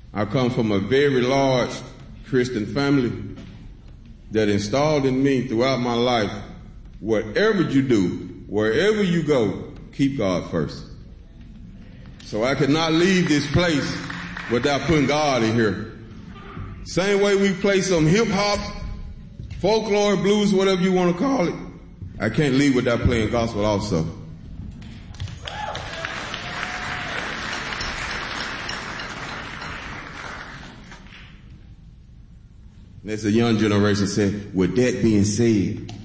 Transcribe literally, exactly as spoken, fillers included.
I come from a very large Christian family that installed in me throughout my life, whatever you do, wherever you go, keep God first. So I could not leave this place without putting God in here. Same way we play some hip hop, folklore, blues, whatever you want to call it, I can't leave without playing gospel also. There's a young generation said, with that being said,